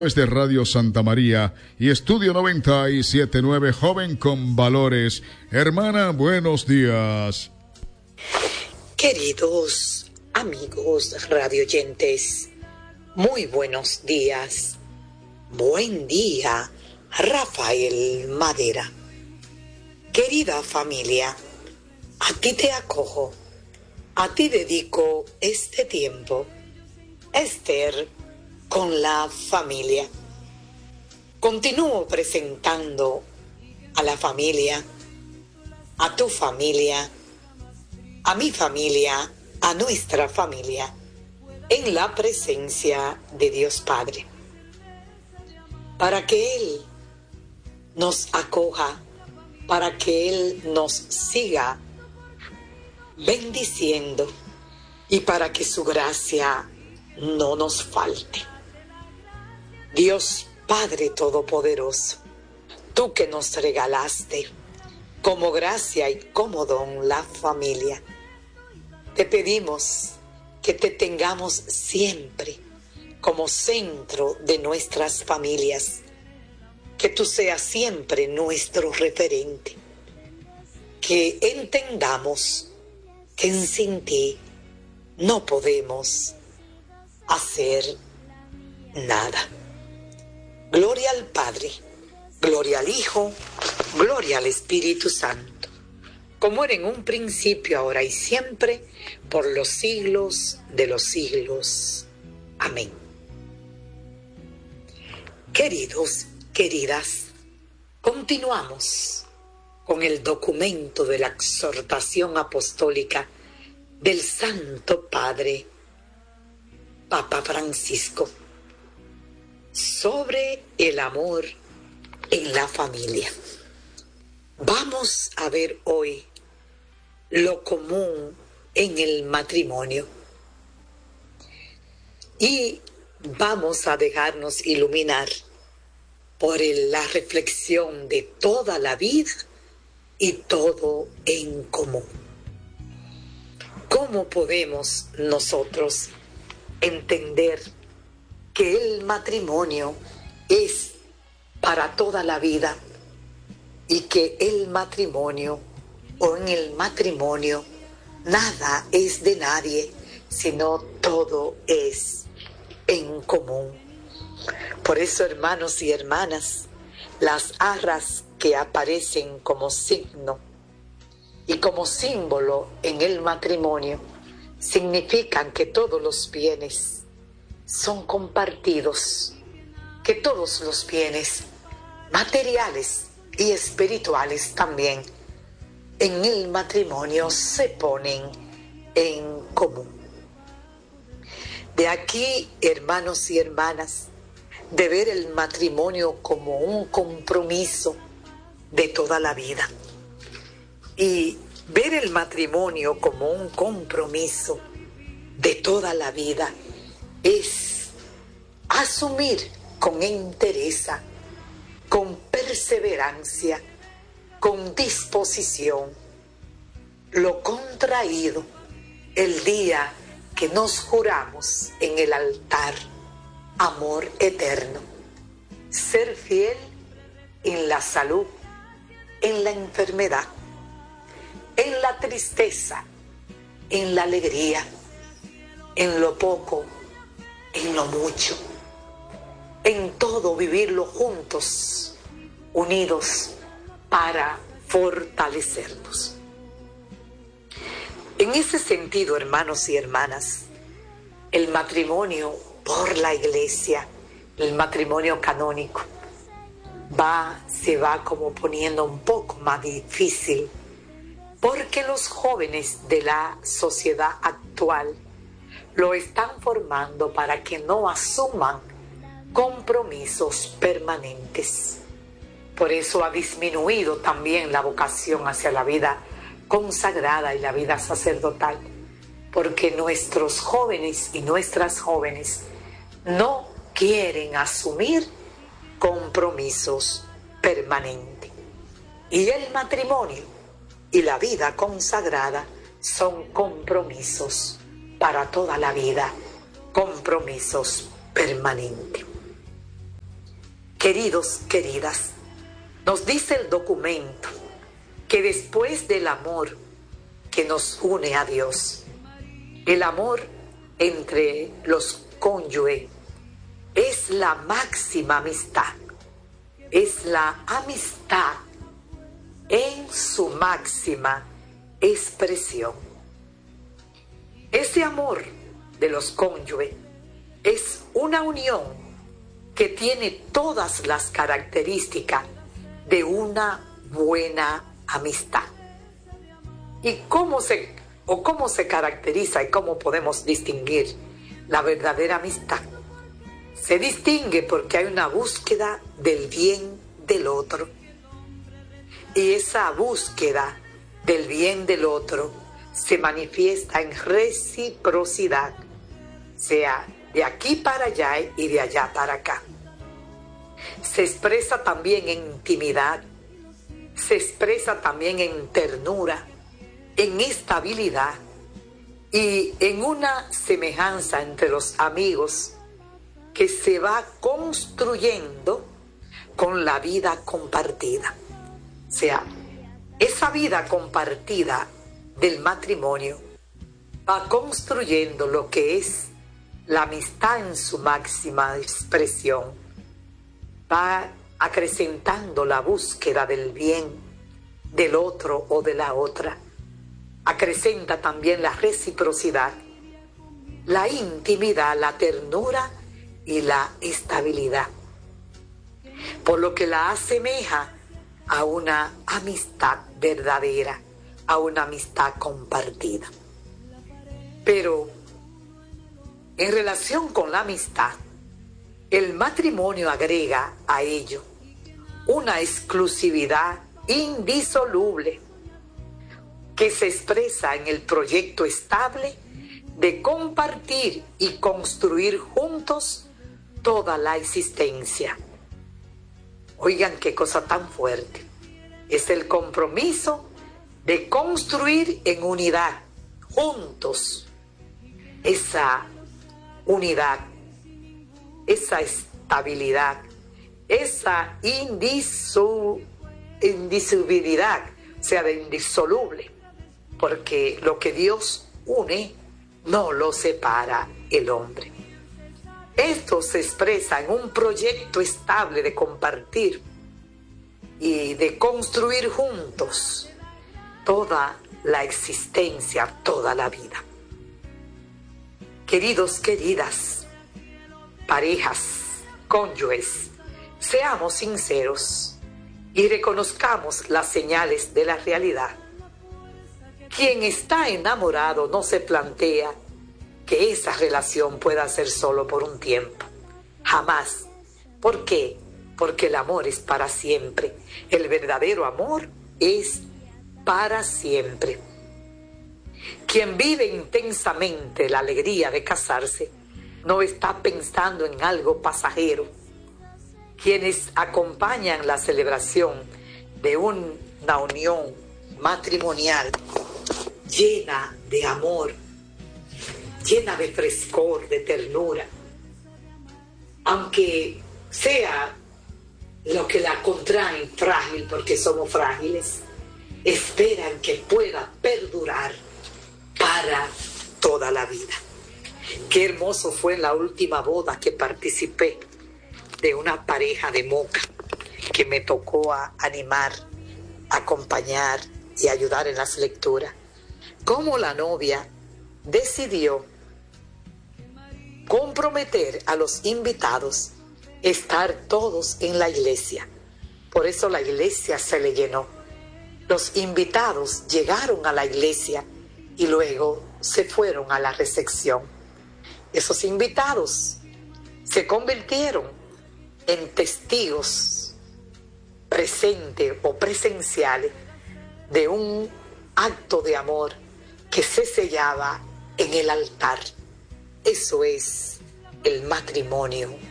De Radio Santa María y Estudio 97.9, Joven con Valores. Hermana, buenos días. Queridos amigos radioyentes, muy buenos días. Buen día, Rafael Madera. Querida familia, a ti te acojo, a ti dedico este tiempo. Esther con la familia. Continúo presentando a la familia, a tu familia, a mi familia, a nuestra familia, en la presencia de Dios Padre, para que Él nos acoja, para que Él nos siga bendiciendo y para que su gracia no nos falte. Dios Padre Todopoderoso, tú que nos regalaste como gracia y como don la familia, te pedimos que te tengamos siempre como centro de nuestras familias, que tú seas siempre nuestro referente, que entendamos que sin ti no podemos hacer nada. Gloria al Padre, gloria al Hijo, gloria al Espíritu Santo, como era en un principio, ahora y siempre, por los siglos de los siglos. Amén. Queridos, queridas, continuamos con el documento de la exhortación apostólica del Santo Padre, Papa Francisco, sobre el amor en la familia. Vamos a ver hoy lo común en el matrimonio y vamos a dejarnos iluminar por la reflexión de toda la vida y todo en común. ¿Cómo podemos nosotros entender que el matrimonio es para toda la vida y que el matrimonio o en el matrimonio nada es de nadie, sino todo es en común? Por eso, hermanos y hermanas, las arras que aparecen como signo y como símbolo en el matrimonio significan que todos los bienes son compartidos, que todos los bienes materiales y espirituales también en el matrimonio se ponen en común. De aquí, hermanos y hermanas, de ver el matrimonio como un compromiso de toda la vida y ver el matrimonio como un compromiso de toda la vida es asumir con entereza, con perseverancia, con disposición, lo contraído el día que nos juramos en el altar amor eterno, ser fiel en la salud, en la enfermedad, en la tristeza, en la alegría, en lo poco, en lo mucho, en todo vivirlo juntos, unidos para fortalecernos. En ese sentido, hermanos y hermanas, el matrimonio por la Iglesia, el matrimonio canónico, se va como poniendo un poco más difícil, porque los jóvenes de la sociedad actual lo están formando para que no asuman compromisos permanentes. Por eso ha disminuido también la vocación hacia la vida consagrada y la vida sacerdotal, porque nuestros jóvenes y nuestras jóvenes no quieren asumir compromisos permanentes. Y el matrimonio y la vida consagrada son compromisos para toda la vida, compromisos permanentes. Queridos, queridas, nos dice el documento que después del amor que nos une a Dios, el amor entre los cónyuges es la máxima amistad, es la amistad en su máxima expresión. Ese amor de los cónyuges es una unión que tiene todas las características de una buena amistad. ¿Y cómo se caracteriza y cómo podemos distinguir la verdadera amistad? Se distingue porque hay una búsqueda del bien del otro. Y esa búsqueda del bien del otro se manifiesta en reciprocidad, sea de aquí para allá y de allá para acá. Se expresa también en intimidad, se expresa también en ternura, en estabilidad y en una semejanza entre los amigos que se va construyendo con la vida compartida. O sea, esa vida compartida del matrimonio va construyendo lo que es la amistad en su máxima expresión, va acrecentando la búsqueda del bien del otro o de la otra, acrecenta también la reciprocidad, la intimidad, la ternura y la estabilidad, por lo que la asemeja a una amistad verdadera, a una amistad compartida. Pero en relación con la amistad, el matrimonio agrega a ello una exclusividad indisoluble que se expresa en el proyecto estable de compartir y construir juntos toda la existencia. Oigan qué cosa tan fuerte. Es el compromiso de construir en unidad, juntos, esa unidad, esa estabilidad, esa indisolubilidad, o sea, de indisoluble, porque lo que Dios une no lo separa el hombre. Esto se expresa en un proyecto estable de compartir y de construir juntos toda la existencia, toda la vida. Queridos, queridas, parejas, cónyuges, seamos sinceros y reconozcamos las señales de la realidad. Quien está enamorado no se plantea que esa relación pueda ser solo por un tiempo. Jamás. ¿Por qué? Porque el amor es para siempre. El verdadero amor es para siempre. Quien vive intensamente la alegría de casarse no está pensando en algo pasajero. Quienes acompañan la celebración de una unión matrimonial llena de amor, llena de frescor, de ternura, aunque sea lo que la contraen frágil, porque somos frágiles, esperan que pueda perdurar para toda la vida. Qué hermoso fue la última boda que participé de una pareja de Moca que me tocó animar, acompañar y ayudar en las lecturas. Cómo la novia decidió comprometer a los invitados estar todos en la iglesia. Por eso la iglesia se le llenó. Los invitados llegaron a la iglesia y luego se fueron a la recepción. Esos invitados se convirtieron en testigos presentes o presenciales de un acto de amor que se sellaba en el altar. Eso es el matrimonio